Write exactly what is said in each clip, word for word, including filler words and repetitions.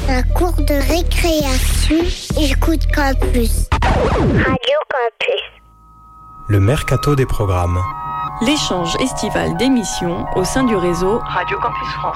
la cour de récréation, j'écoute Campus. Radio Campus. Le mercato des programmes. L'échange estival d'émissions au sein du réseau Radio Campus France.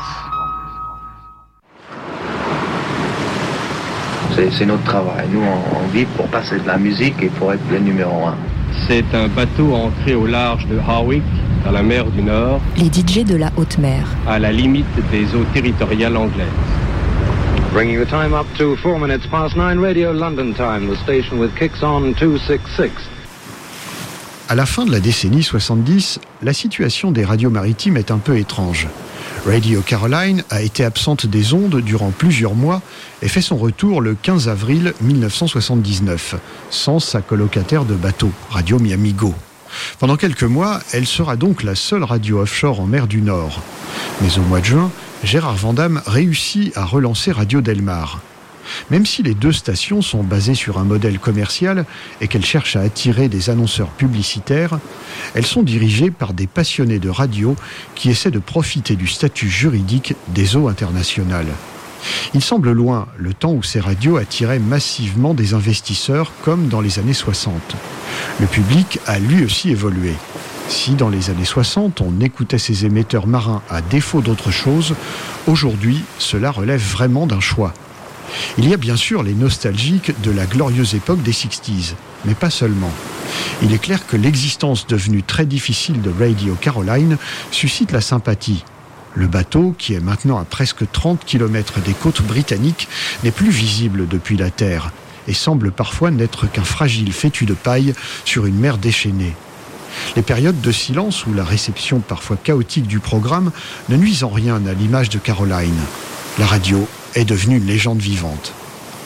C'est, c'est notre travail. Nous, on, on vit pour passer de la musique et pour être le numéro un. C'est un bateau ancré au large de Harwich, dans la mer du Nord. Les D J de la haute mer. À la limite des eaux territoriales anglaises. Bringing the time up to four minutes past nine, Radio London time, the station with kicks on two sixty-six. À la fin de la décennie soixante-dix, la situation des radios maritimes est un peu étrange. Radio Caroline a été absente des ondes durant plusieurs mois et fait son retour le quinze avril mille neuf cent soixante-dix-neuf, sans sa colocataire de bateau, Radio Miami Go. Pendant quelques mois, elle sera donc la seule radio offshore en mer du Nord. Mais au mois de juin, Gérard Vandamme réussit à relancer Radio Delmar. Même si les deux stations sont basées sur un modèle commercial et qu'elles cherchent à attirer des annonceurs publicitaires, elles sont dirigées par des passionnés de radio qui essaient de profiter du statut juridique des eaux internationales. Il semble loin le temps où ces radios attiraient massivement des investisseurs comme dans les années soixante. Le public a lui aussi évolué. Si dans les années soixante, on écoutait ces émetteurs marins à défaut d'autre chose, aujourd'hui, cela relève vraiment d'un choix. Il y a bien sûr les nostalgiques de la glorieuse époque des sixties, mais pas seulement. Il est clair que l'existence devenue très difficile de Radio Caroline suscite la sympathie. Le bateau, qui est maintenant à presque trente kilomètres des côtes britanniques, n'est plus visible depuis la Terre et semble parfois n'être qu'un fragile fétu de paille sur une mer déchaînée. Les périodes de silence ou la réception parfois chaotique du programme ne nuisent en rien à l'image de Caroline. La radio est devenue une légende vivante.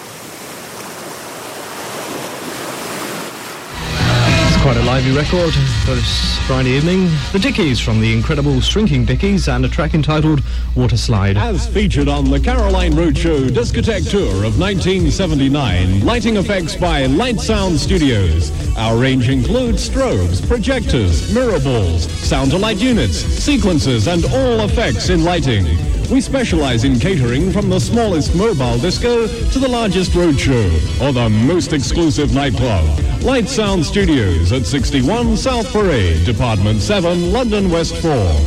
Quite a lively record for this Friday evening. The Dickies from the incredible Shrinking Dickies and a track entitled Water Slide. As featured on the Caroline Roadshow Discotheque Tour of nineteen seventy-nine, lighting effects by Light Sound Studios. Our range includes strobes, projectors, mirror balls, sound-to-light units, sequencers and all effects in lighting. We specialize in catering from the smallest mobile disco to the largest roadshow or the most exclusive nightclub. Light Sound Studios at sixty-one South Parade, Department seven, London West four.